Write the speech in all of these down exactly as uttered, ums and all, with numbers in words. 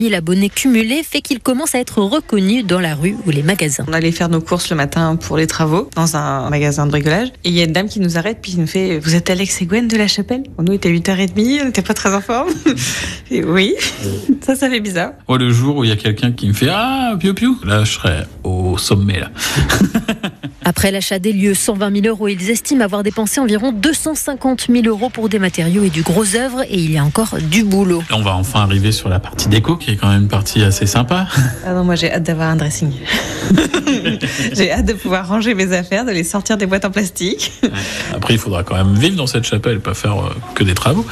mille abonnés cumulés fait qu'il commence à être reconnu dans la rue ou les magasins. On allait faire nos courses le matin pour les travaux dans un magasin de bricolage et il y a une dame qui nous arrête puis qui nous fait « Vous êtes Alex et Gwen de La Chapelle ?» Nous, il était huit heures trente, on n'était pas très en forme. Et oui, ça, ça fait bizarre. Moi, le jour où il y a quelqu'un qui me fait « Ah, piou piou !» là, je serais au sommet, là. Après l'achat des lieux, cent vingt mille euros, ils estiment avoir dépensé environ deux cent cinquante mille euros pour des matériaux et du gros œuvre, et il y a encore du boulot. On va enfin arriver sur la partie déco, qui est quand même une partie assez sympa. Ah non, moi j'ai hâte d'avoir un dressing. J'ai hâte de pouvoir ranger mes affaires, de les sortir des boîtes en plastique. Après, il faudra quand même vivre dans cette chapelle, pas faire euh, que des travaux.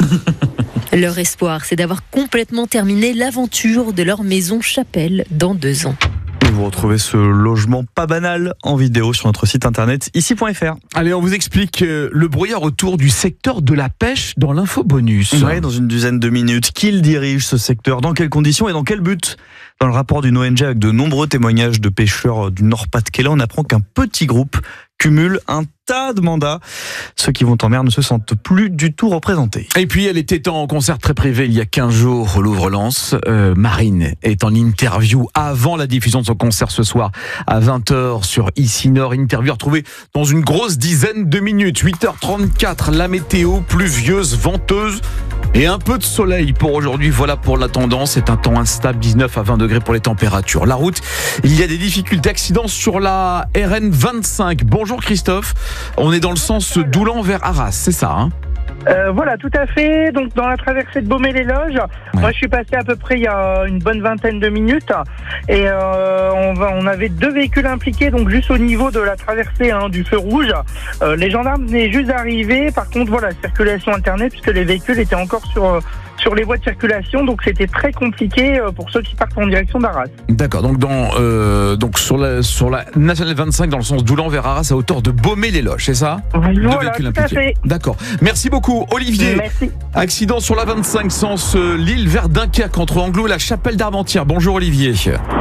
Leur espoir, c'est d'avoir complètement terminé l'aventure de leur maison chapelle dans deux ans. Vous retrouvez ce logement pas banal en vidéo sur notre site internet ici point f r. Allez, on vous explique euh, le brouillard autour du secteur de la pêche dans l'info bonus. Ouais, dans une dizaine de minutes. Qui le dirige ce secteur? Dans quelles conditions et dans quel but? Dans le rapport d'une O N G avec de nombreux témoignages de pêcheurs du Nord-Pas-de-Calais, on apprend qu'un petit groupe cumule un tas de mandats. Ceux qui vont en mer ne se sentent plus du tout représentés. Et puis, elle était en concert très privé il y a quinze jours au Louvre-Lens. Euh, Marine est en interview avant la diffusion de son concert ce soir à vingt heures sur Ici Nord. Interview retrouvée dans une grosse dizaine de minutes. huit heures trente-quatre, la météo pluvieuse, venteuse et un peu de soleil pour aujourd'hui. Voilà pour la tendance. C'est un temps instable, dix-neuf à vingt degrés pour les températures. La route, il y a des difficultés, accidents sur la R N vingt-cinq. Bonjour Christophe. On est dans le sens d'Oulan vers Arras, c'est ça, hein? Euh, voilà, tout à fait. Donc, dans la traversée de Beaumais-les-Loges, ouais. Moi, je suis passé à peu près il y a une bonne vingtaine de minutes, et euh, on, va, on avait deux véhicules impliqués, donc juste au niveau de la traversée hein, du feu rouge. Euh, les gendarmes venaient juste d'arriver. Par contre, voilà, circulation alternée puisque les véhicules étaient encore sur euh, sur les voies de circulation, donc c'était très compliqué euh, pour ceux qui partent en direction d'Arras. D'accord. Donc, dans euh, donc sur la sur la nationale vingt-cinq, dans le sens d'Oulan vers Arras, à hauteur de Beaumais-les-Loges, c'est ça? Voilà, deux véhicules tout impliqués. À fait. D'accord. Merci beaucoup, Olivier. Merci. Accident sur la vingt-cinq, sens euh, Lille vers Dunkerque, entre Anglo et la Chapelle d'Armentières. Bonjour Olivier.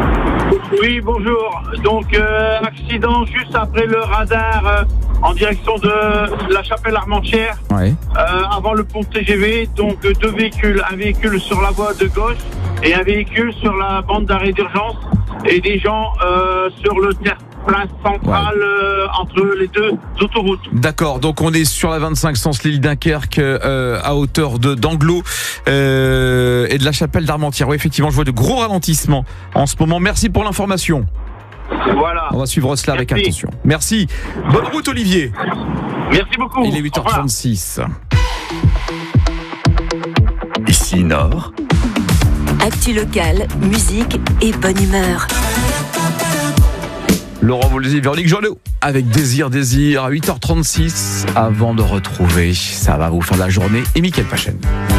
Oui, bonjour. Donc, euh, accident juste après le radar euh, en direction de la Chapelle Armentières, ouais. euh, avant le pont T G V. Donc, deux véhicules, un véhicule sur la voie de gauche et un véhicule sur la bande d'arrêt d'urgence et des gens euh, sur le terre-plein central ouais. euh, entre les deux autoroutes. D'accord, donc on est sur la vingt-cinq sens Lille-Dunkerque euh, à hauteur de d'Anglo euh, et de la Chapelle d'Armentières. Oui, effectivement, je vois de gros ralentissements en ce moment. Merci pour l'information. Voilà. On va suivre cela Merci. avec attention. Merci. Bonne route Olivier. Merci beaucoup. Il est huit heures trente-six. Ici Nord. Actu locale, musique et bonne humeur. Laurent Voulzy, Véronique Joliot avec Désir, Désir à huit heures trente-six avant de retrouver Ça va vous faire la journée et Mickaël Pachen.